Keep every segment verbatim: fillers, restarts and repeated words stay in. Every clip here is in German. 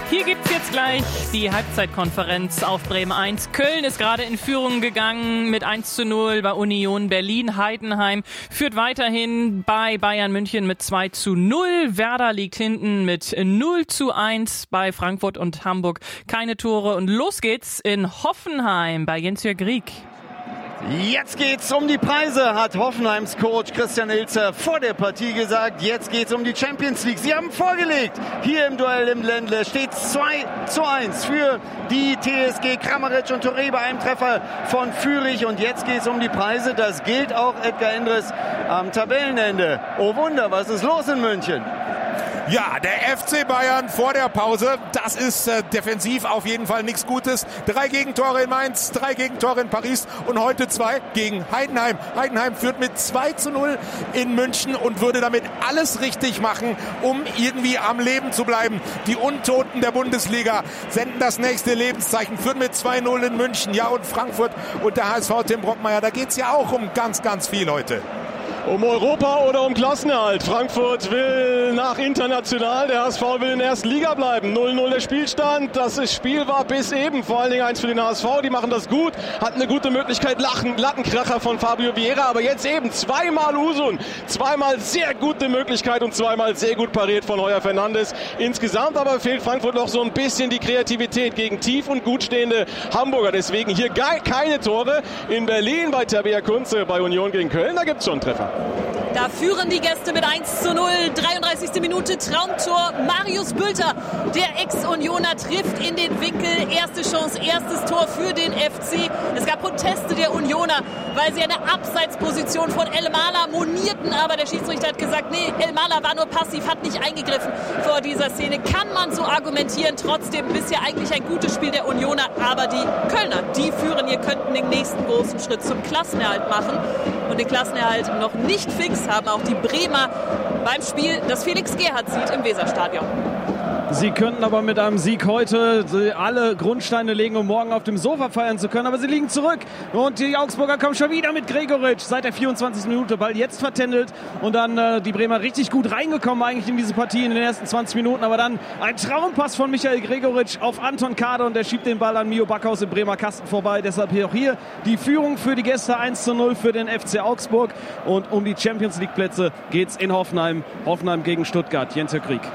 Hier gibt's jetzt gleich die Halbzeitkonferenz auf Bremen eins. Köln ist gerade in Führung gegangen mit eins zu null bei Union Berlin. Heidenheim führt weiterhin bei Bayern München mit zwei zu null. Werder liegt hinten mit null zu eins bei Frankfurt und Hamburg. Keine Tore. Und los geht's in Hoffenheim bei Jens-Jörg Rieck. Jetzt geht's um die Preise, hat Hoffenheims Coach Christian Ilzer vor der Partie gesagt. Jetzt geht's um die Champions League. Sie haben vorgelegt. Hier im Duell im Ländle steht zwei zu eins für die T S G. Kramaric und Touré bei einem Treffer von Fürich. Und jetzt geht's um die Preise. Das gilt auch Edgar Endres am Tabellenende. Oh Wunder, was ist los in München? Ja, der F C Bayern vor der Pause, das ist äh, defensiv auf jeden Fall nichts Gutes. Drei Gegentore in Mainz, drei Gegentore in Paris und heute zwei gegen Heidenheim. Heidenheim führt mit zwei zu null in München und würde damit alles richtig machen, um irgendwie am Leben zu bleiben. Die Untoten der Bundesliga senden das nächste Lebenszeichen, führen mit zwei null in München. Ja, und Frankfurt und der H S V Tim Brockmeier, da geht's ja auch um ganz, ganz viel heute. Um Europa oder um Klassenerhalt. Frankfurt will nach international, der H S V will in der ersten Liga bleiben. null null der Spielstand, das ist Spiel war bis eben. Vor allen Dingen eins für den H S V, die machen das gut. Hatten eine gute Möglichkeit, Lachen, Lattenkracher von Fabio Vieira. Aber jetzt eben zweimal Usun, zweimal sehr gute Möglichkeit und zweimal sehr gut pariert von Heuer Fernandes. Insgesamt aber fehlt Frankfurt noch so ein bisschen die Kreativität gegen tief und gut stehende Hamburger. Deswegen hier keine Tore. In Berlin bei Tabea Kunze, bei Union gegen Köln, da gibt es schon Treffer. Da führen die Gäste mit eins zu null. dreiunddreißigste Minute Traumtor. Marius Bülter, der Ex-Unioner, trifft in den Winkel. Erste Chance, erstes Tor für den F C. Es gab Proteste der Unioner, weil sie eine Abseitsposition von Elmalah monierten. Aber der Schiedsrichter hat gesagt, nee, Elmalah war nur passiv, hat nicht eingegriffen vor dieser Szene. Kann man so argumentieren. Trotzdem bisher eigentlich ein gutes Spiel der Unioner. Aber die Kölner, die führen hier, könnten den nächsten großen Schritt zum Klassenerhalt machen. Und den Klassenerhalt noch nicht fix haben auch die Bremer beim Spiel, das Felix Gerhardt sieht im Weserstadion. Sie könnten aber mit einem Sieg heute alle Grundsteine legen, um morgen auf dem Sofa feiern zu können. Aber sie liegen zurück. Und die Augsburger kommen schon wieder mit Gregoritsch. Seit der vierundzwanzigsten Minute Ball jetzt vertändelt. Und dann äh, die Bremer richtig gut reingekommen eigentlich in diese Partie in den ersten zwanzig Minuten. Aber dann ein Traumpass von Michael Gregoritsch auf Anton Kade. Und der schiebt den Ball an Mio Backhaus im Bremer Kasten vorbei. Deshalb hier auch hier die Führung für die Gäste eins zu null für den F C Augsburg. Und um die Champions League Plätze geht's in Hoffenheim. Hoffenheim gegen Stuttgart. Jens-Jörg Rieck.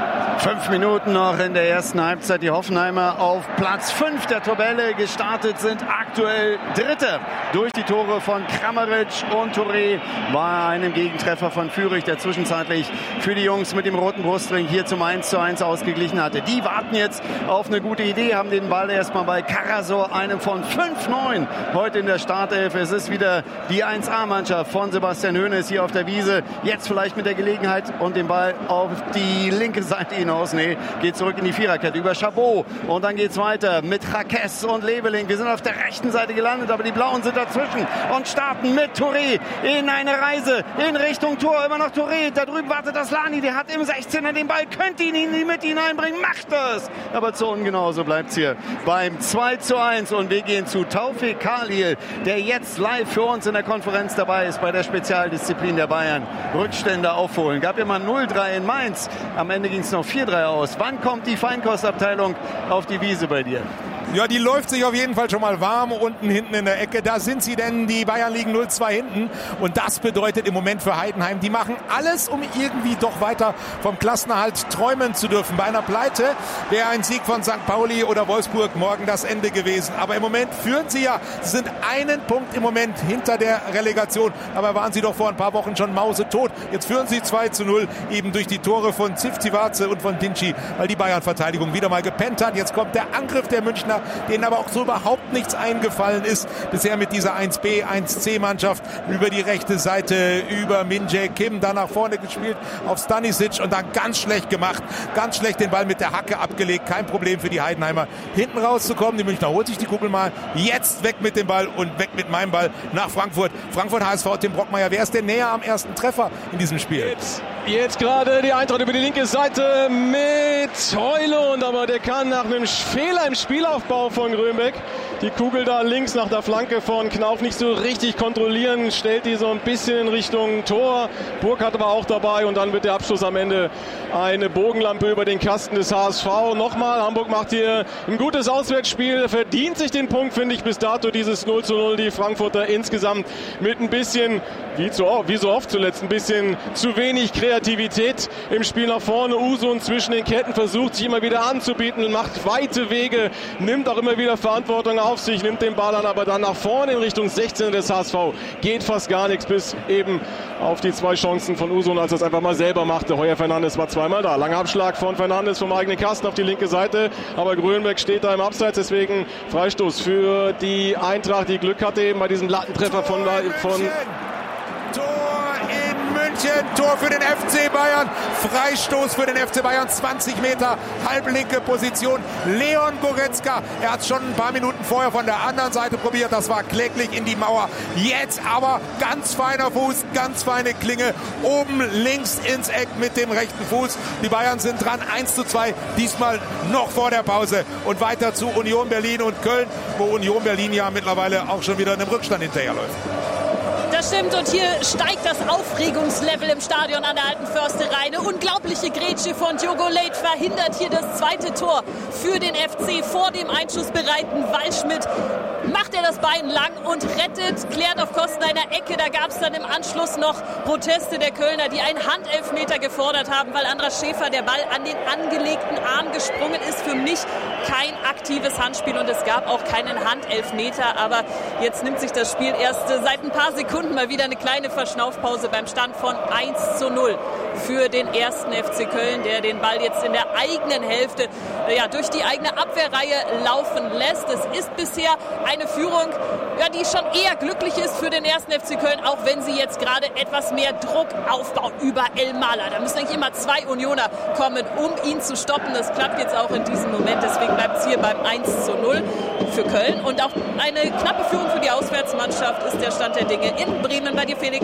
Fünf Minuten noch in der ersten Halbzeit. Die Hoffenheimer auf Platz fünf der Tabelle gestartet, sind aktuell Dritter durch die Tore von Kramaric und Touré bei einem Gegentreffer von Fürich, der zwischenzeitlich für die Jungs mit dem roten Brustring hier zum eins zu eins ausgeglichen hatte. Die warten jetzt auf eine gute Idee, haben den Ball erstmal bei Karasor, einem von fünf neun heute in der Startelf. Es ist wieder die eins A-Mannschaft von Sebastian Hoeneß hier auf der Wiese. Jetzt vielleicht mit der Gelegenheit und den Ball auf die linke Seite hinaus. Nee, geht zurück in die Viererkette über Chabot. Und dann geht's weiter mit Jaquez und Leveling. Wir sind auf der rechten Seite gelandet, aber die Blauen sind dazwischen und starten mit Touré in eine Reise in Richtung Tor. Immer noch Touré. Da drüben wartet Aslani. Der hat im sechzehner den Ball, könnte ihn in die Mitte hineinbringen, macht das. Aber zu ungenau, so bleibt's hier beim zwei zu eins. Und wir gehen zu Taufik Khalil, der jetzt live für uns in der Konferenz dabei ist bei der Spezialdisziplin der Bayern. Rückstände aufholen. Gab immer null drei in Mainz. Am Ende ging es noch vier drei aus. Wann kommt die Feinkostabteilung auf die Wiese bei dir? Ja, die läuft sich auf jeden Fall schon mal warm unten hinten in der Ecke. Da sind sie denn, die Bayern liegen null zwei hinten. Und das bedeutet im Moment für Heidenheim, die machen alles, um irgendwie doch weiter vom Klassenerhalt träumen zu dürfen. Bei einer Pleite wäre ein Sieg von Sankt Pauli oder Wolfsburg morgen das Ende gewesen. Aber im Moment führen sie ja, sie sind einen Punkt im Moment hinter der Relegation. Aber waren sie doch vor ein paar Wochen schon mausetot. Jetzt führen sie zwei zu null eben durch die Tore von Zivcivace und von Dinci, weil die Bayern-Verteidigung wieder mal gepennt hat. Jetzt kommt der Angriff der Münchner, denen aber auch so überhaupt nichts eingefallen ist. Bisher mit dieser eins B, eins C-Mannschaft über die rechte Seite, über Min-Jae Kim, dann nach vorne gespielt auf Stanisic und dann ganz schlecht gemacht. Ganz schlecht den Ball mit der Hacke abgelegt. Kein Problem für die Heidenheimer, hinten rauszukommen. Die Münchner holt sich die Kugel mal. Jetzt weg mit dem Ball und weg mit meinem Ball nach Frankfurt. Frankfurt H S V, Tim Brockmeier. Wer ist denn näher am ersten Treffer in diesem Spiel? Jetzt. Jetzt gerade die Eintracht über die linke Seite mit Højlund, aber der kann nach einem Fehler im Spielaufbau von Grönbeck die Kugel da links nach der Flanke von Knauf nicht so richtig kontrollieren, stellt die so ein bisschen in Richtung Tor. Burkhardt war auch dabei und dann wird der Abschluss am Ende eine Bogenlampe über den Kasten des H S V. Nochmal, Hamburg macht hier ein gutes Auswärtsspiel, verdient sich den Punkt, finde ich, bis dato dieses null zu null. Die Frankfurter insgesamt mit ein bisschen, wie, zu, wie so oft zuletzt, ein bisschen zu wenig Kreativität im Spiel nach vorne. Usun zwischen den Ketten versucht sich immer wieder anzubieten, macht weite Wege, nimmt auch immer wieder Verantwortung auf sich, nimmt den Ball an, aber dann nach vorne in Richtung sechzehn des H S V geht fast gar nichts, bis eben auf die zwei Chancen von Usun, als er es einfach mal selber machte. Heuer Fernandes war zweimal da. Langer Abschlag von Fernandes vom eigenen Kasten auf die linke Seite, aber Grönbeck steht da im Abseits, deswegen Freistoß für die Eintracht, die Glück hatte eben bei diesem Lattentreffer von, von Tor in München, Tor für den F C Bayern, Freistoß für den F C Bayern, zwanzig Meter, halblinke Position, Leon Goretzka, er hat es schon ein paar Minuten vorher von der anderen Seite probiert, das war kläglich in die Mauer, jetzt aber ganz feiner Fuß, ganz feine Klinge, oben links ins Eck mit dem rechten Fuß, die Bayern sind dran, eins zu zwei, diesmal noch vor der Pause und weiter zu Union Berlin und Köln, wo Union Berlin ja mittlerweile auch schon wieder in einem Rückstand hinterherläuft. Das stimmt und hier steigt das Aufregungslevel im Stadion an der Alten Försterei. Eine unglaubliche Grätsche von Diogo Leite verhindert hier das zweite Tor für den F C. Vor dem einschussbereiten Waldschmidt macht er das Bein lang und rettet, klärt auf Kosten einer Ecke. Da gab es dann im Anschluss noch Proteste der Kölner, die einen Handelfmeter gefordert haben, weil Andras Schäfer der Ball an den angelegten Arm gesprungen ist. Für mich kein aktives Handspiel und es gab auch keinen Handelfmeter. Aber jetzt nimmt sich das Spiel erst seit ein paar Sekunden mal wieder eine kleine Verschnaufpause beim Stand von eins zu null für den ersten F C Köln, der den Ball jetzt in der eigenen Hälfte ja, durch die eigene Abwehrreihe laufen lässt. Es ist bisher eine Führung, ja, die schon eher glücklich ist für den ersten F C Köln, auch wenn sie jetzt gerade etwas mehr Druck aufbaut über Elmalah. Da müssen eigentlich immer zwei Unioner kommen, um ihn zu stoppen. Das klappt jetzt auch in diesem Moment, deswegen bleibt es hier beim eins zu null für Köln. Und auch eine knappe Führung für die Auswärtsmannschaft ist der Stand der Dinge in Bremen. Bei dir, Felix.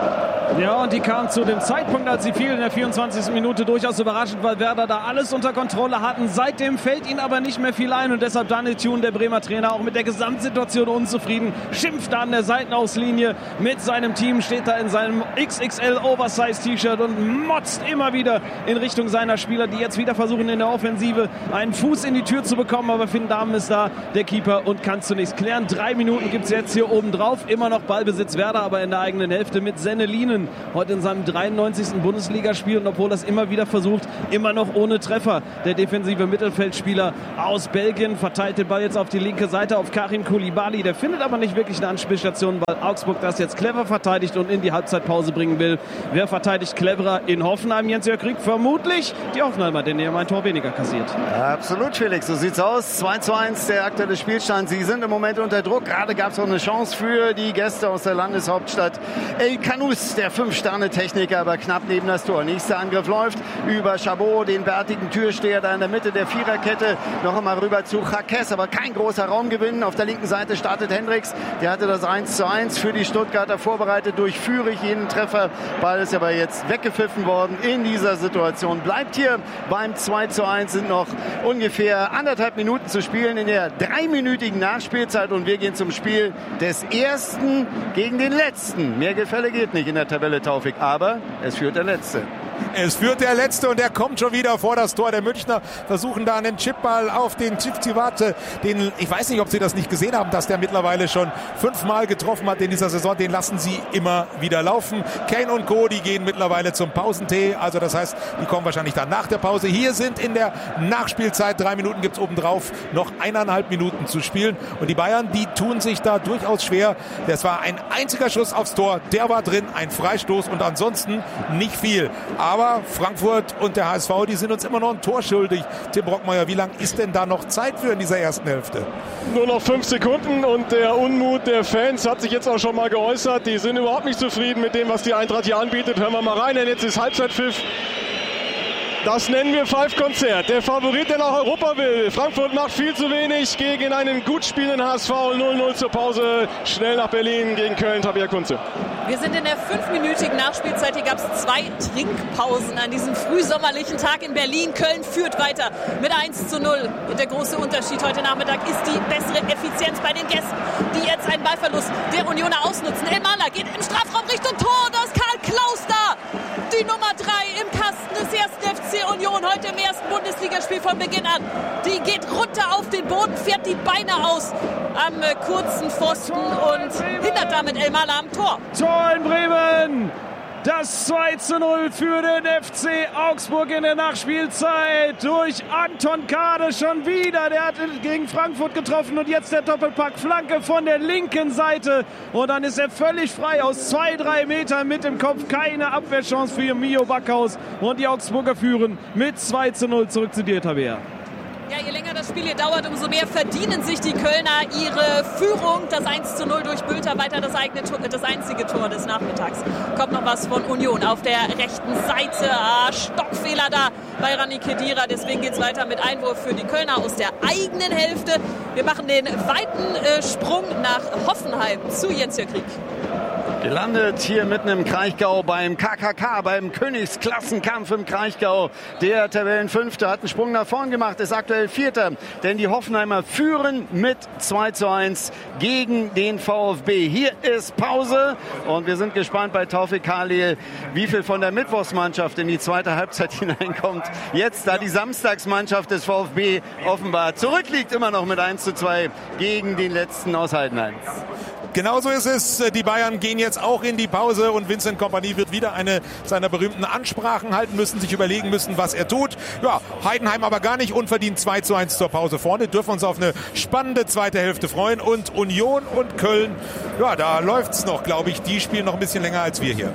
Ja, und die kam zu dem Zeitpunkt, als sie fiel in der vierundzwanzigsten Minute, durchaus überraschend, weil Werder da alles unter Kontrolle hatten. Seitdem fällt ihnen aber nicht mehr viel ein und deshalb Daniel Thune, der Bremer Trainer, auch mit der Gesamtsituation unzufrieden, schimpft da an der Seitenauslinie mit seinem Team, steht da in seinem X X L Oversize T-Shirt und motzt immer wieder in Richtung seiner Spieler, die jetzt wieder versuchen in der Offensive einen Fuß in die Tür zu bekommen, aber Finn Dahmen ist da, der Keeper, und kann zunächst klären. Drei Minuten gibt es jetzt hier oben drauf, immer noch Ballbesitz Werder, aber in der eigenen Hälfte mit Sennelinen, heute in seinem dreiundneunzigsten Bundesligaspiel, und obwohl das immer wieder versucht, immer noch ohne Treffer. Der defensive Mittelfeldspieler aus Belgien verteilt den Ball jetzt auf die linke Seite auf Karim Koulibaly, der findet aber nicht wirklich eine Anspielstation, weil Augsburg das jetzt clever verteidigt und in die Halbzeitpause bringen will. Wer verteidigt cleverer in Hoffenheim? Jens-Jörg Krieg, vermutlich die Hoffenheimer, denn die haben ein Tor weniger kassiert. Absolut, Felix, so sieht's aus. zwei zu eins der aktuelle Spielstand. Sie sind im Moment unter Druck. Gerade gab es auch eine Chance für die Gäste aus der Landeshauptstadt. El Kanous, der Fünf-Sterne-Techniker, aber knapp neben das Tor. Nächster Angriff läuft über Chabot, den bärtigen Türsteher da in der Mitte der Viererkette. Noch einmal rüber zu Jaques, aber kein großer Raumgewinn. Auf der linken Seite startet Hendricks. Der hatte das eins zu eins für die Stuttgarter vorbereitet durch Führig, jeden Treffer. Ball ist aber jetzt weggepfiffen worden in dieser Situation. Bleibt hier beim zwei zu eins, sind noch ungefähr anderthalb Minuten zu spielen in der dreiminütigen Nachspielzeit und wir gehen zum Spiel des ersten gegen den letzten. Mehr Gefälle geht nicht in der Tabelle, Taufik, aber es führt der Letzte. Es führt der Letzte und der kommt schon wieder vor das Tor. Der Münchner versuchen da einen Chipball auf den Chivtivate. Den, ich weiß nicht, ob Sie das nicht gesehen haben, dass der mittlerweile schon fünfmal getroffen hat in dieser Saison. Den lassen sie immer wieder laufen. Kane und Co., die gehen mittlerweile zum Pausentee. Also das heißt, die kommen wahrscheinlich dann nach der Pause. Hier sind in der Nachspielzeit, drei Minuten gibt es obendrauf, noch eineinhalb Minuten zu spielen. Und die Bayern, die tun sich da durchaus schwer. Das war ein einziger Schuss aufs Tor. Der war drin, ein Freistoß und ansonsten nicht viel. Aber Frankfurt und der H S V, die sind uns immer noch ein Tor schuldig. Tim Brockmeier, wie lange ist denn da noch Zeit für in dieser ersten Hälfte? Nur noch fünf Sekunden und der Unmut der Fans hat sich jetzt auch schon mal geäußert. Die sind überhaupt nicht zufrieden mit dem, was die Eintracht hier anbietet. Hören wir mal rein, denn jetzt ist Halbzeitpfiff. Das nennen wir Pfeifkonzert. Der Favorit, der nach Europa will. Frankfurt macht viel zu wenig gegen einen gut spielenden H S V. null null zur Pause. Schnell nach Berlin gegen Köln. Tabea Kunze. Wir sind in der fünfminütigen Nachspielzeit. Hier gab es zwei Trinkpausen an diesem frühsommerlichen Tag in Berlin. Köln führt weiter mit eins zu null. Und der große Unterschied heute Nachmittag ist die bessere Effizienz bei den Gästen, die jetzt einen Ballverlust der Unioner ausnutzen. Elmaler geht im Strafraum Richtung Tor. Da ist Karl Klaus da. Die Nummer drei im Kasten des ersten F C Union. Heute im ersten Bundesligaspiel von Beginn an. Die geht runter auf den Boden, fährt die Beine aus am äh, kurzen Pfosten und hindert damit Elmaler am Tor. Tor in Bremen! Das zwei zu null für den F C Augsburg in der Nachspielzeit durch Anton Kade schon wieder. Der hat gegen Frankfurt getroffen und jetzt der Doppelpack. Flanke von der linken Seite. Und dann ist er völlig frei aus zwei, drei Metern mit dem Kopf. Keine Abwehrchance für Mio Backhaus. Und die Augsburger führen mit zwei zu null zurück zu dir, Tabea. Ja, je länger das Spiel hier dauert, umso mehr verdienen sich die Kölner ihre Führung. Das eins zu null durch Bülter, weiter das, eigene Tor, das einzige Tor des Nachmittags. Kommt noch was von Union auf der rechten Seite. Ah, Stockfehler da bei Rani Khedira. Deswegen geht es weiter mit Einwurf für die Kölner aus der eigenen Hälfte. Wir machen den weiten äh, Sprung nach Hoffenheim zu Jens Jörg Krieg. Gelandet hier mitten im Kraichgau beim K K K, beim Königsklassenkampf im Kraichgau. Der Tabellenfünfte hat einen Sprung nach vorn gemacht, ist aktuell Vierter. Denn die Hoffenheimer führen mit zwei zu eins gegen den VfB. Hier ist Pause und wir sind gespannt bei Taufik Khalil, wie viel von der Mittwochsmannschaft in die zweite Halbzeit hineinkommt. Jetzt, da die Samstagsmannschaft des VfB offenbar zurückliegt, immer noch mit eins zu zwei gegen den letzten aus Heidenheim. Genauso ist es. Die Bayern gehen jetzt auch in die Pause und Vincent Kompany wird wieder eine seiner berühmten Ansprachen halten müssen, sich überlegen müssen, was er tut. Ja, Heidenheim aber gar nicht unverdient zwei zu eins zur Pause vorne. Dürfen uns auf eine spannende zweite Hälfte freuen. Und Union und Köln, ja, da läuft's noch, glaube ich. Die spielen noch ein bisschen länger als wir hier.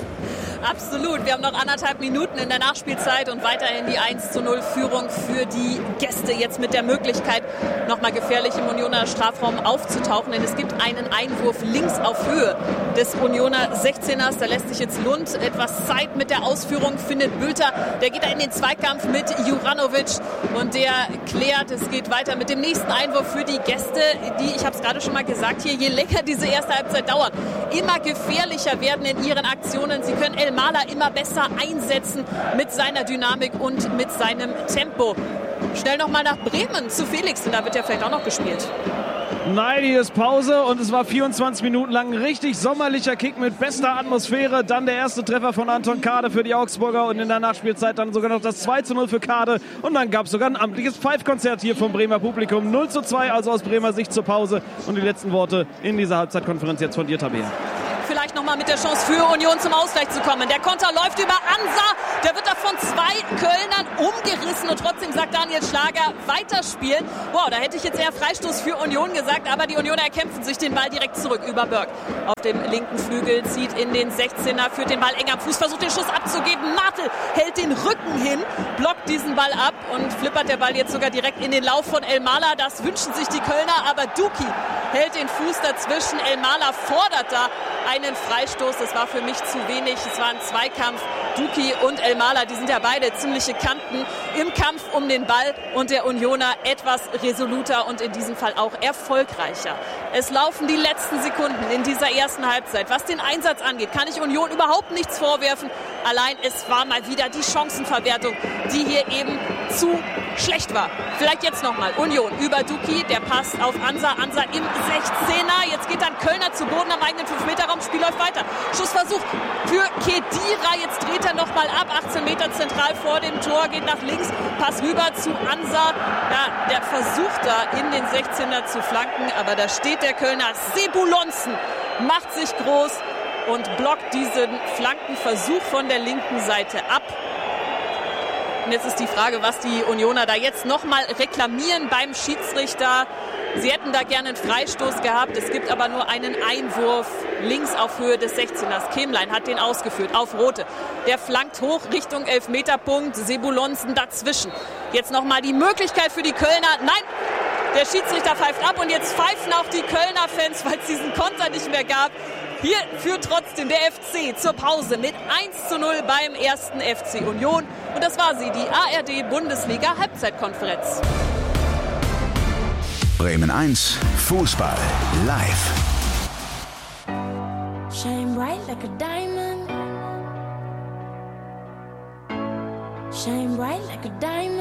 Absolut. Wir haben noch anderthalb Minuten in der Nachspielzeit und weiterhin die eins zu null Führung für die Gäste. Jetzt mit der Möglichkeit, nochmal gefährlich im Unioner Strafraum aufzutauchen. Denn es gibt einen Einwurf links auf Höhe des Unioner sechzehners. Da lässt sich jetzt Lund etwas Zeit mit der Ausführung, findet Bülter. Der geht da in den Zweikampf mit Juranovic und der klärt. Es geht weiter mit dem nächsten Einwurf für die Gäste, die, ich habe es gerade schon mal gesagt, hier je länger diese erste Halbzeit dauert, immer gefährlicher werden in ihren Aktionen. Sie können Elmaler immer besser einsetzen mit seiner Dynamik und mit seinem Tempo. Schnell nochmal nach Bremen zu Felix, denn da wird ja vielleicht auch noch gespielt. Nein, hier ist Pause und es war vierundzwanzig Minuten lang ein richtig sommerlicher Kick mit bester Atmosphäre. Dann der erste Treffer von Anton Kade für die Augsburger und in der Nachspielzeit dann sogar noch das zwei zu null für Kade. Und dann gab es sogar ein amtliches Pfeifkonzert hier vom Bremer Publikum. null zu zwei, also aus Bremer Sicht zur Pause. Und die letzten Worte in dieser Halbzeitkonferenz jetzt von dir, Tabea. Vielleicht nochmal mit der Chance für Union zum Ausgleich zu kommen. Der Konter läuft über Ansa. Der wird da von zwei Kölnern umgerissen und trotzdem sagt Daniel Schlager, weiterspielen. Wow, da hätte ich jetzt eher Freistoß für Union gesagt, aber die Unioner erkämpfen sich den Ball direkt zurück über Berg. Auf dem linken Flügel zieht in den sechzehner, führt den Ball eng am Fuß, versucht den Schuss abzugeben. Martel hält den Rücken hin, blockt diesen Ball ab und flippert der Ball jetzt sogar direkt in den Lauf von Elmaler. Das wünschen sich die Kölner, aber Duki hält den Fuß dazwischen. Elmaler fordert da einen Freistoß. Das war für mich zu wenig. Es war ein Zweikampf. Duki und Elmaler, die sind ja beide ziemliche Kanten im Kampf um den Ball und der Unioner etwas resoluter und in diesem Fall auch erfolgreicher. Es laufen die letzten Sekunden in dieser ersten Halbzeit. Was den Einsatz angeht, kann ich Union überhaupt nichts vorwerfen. Allein es war mal wieder die Chancenverwertung, die hier eben zu schlecht war. Vielleicht jetzt nochmal Union über Duki, der passt auf Ansa, Ansa im sechzehner. Jetzt geht dann Kölner zu Boden am eigenen fünf Meter Raum, Spiel läuft weiter. Schussversuch für Khedira, jetzt dreht er nochmal ab, achtzehn Meter zentral vor dem Tor, geht nach links, Pass rüber zu Ansa. Ja, der versucht da in den sechzehner zu flanken, aber da steht der Kölner Sebulonsen, macht sich groß und blockt diesen Flankenversuch von der linken Seite ab. Und jetzt ist die Frage, was die Unioner da jetzt nochmal reklamieren beim Schiedsrichter. Sie hätten da gerne einen Freistoß gehabt. Es gibt aber nur einen Einwurf links auf Höhe des sechzehners. Kemlein hat den ausgeführt auf Rote. Der flankt hoch Richtung Elfmeterpunkt. Sebulonsen dazwischen. Jetzt nochmal die Möglichkeit für die Kölner. Nein, der Schiedsrichter pfeift ab und jetzt pfeifen auch die Kölner Fans, weil es diesen Konter nicht mehr gab. Hier führt trotzdem der F C zur Pause mit eins zu null beim ersten F C Union. Und das war sie, die A R D-Bundesliga-Halbzeitkonferenz. Bremen eins, Fußball live. Shine bright like a diamond. Shine bright like a diamond.